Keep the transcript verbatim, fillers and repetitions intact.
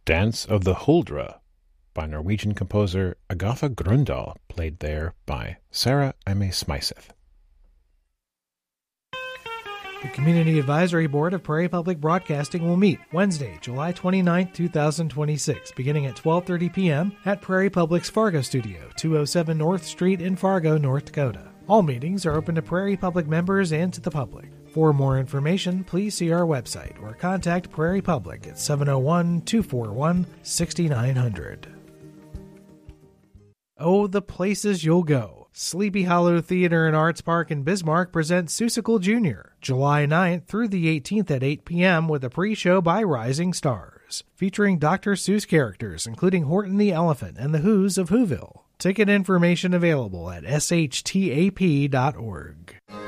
Dance of the Huldra by Norwegian composer Agatha Grøndahl, played there by Sarah Emme Smyseth. The Community Advisory Board of Prairie Public Broadcasting will meet Wednesday, July twenty-ninth, twenty twenty-six, beginning at twelve thirty p.m. at Prairie Public's Fargo Studio, two oh seven North Street in Fargo, North Dakota. All meetings are open to Prairie Public members and to the public. For more information, please see our website or contact Prairie Public at seven oh one, two four one, six nine zero zero. Oh, the places you'll go. Sleepy Hollow Theater and Arts Park in Bismarck presents Seussical Junior, July ninth through the eighteenth at eight p.m. with a pre-show by Rising Stars, featuring Doctor Seuss characters including Horton the Elephant and the Who's of Whoville. Ticket information available at s h t a p dot org.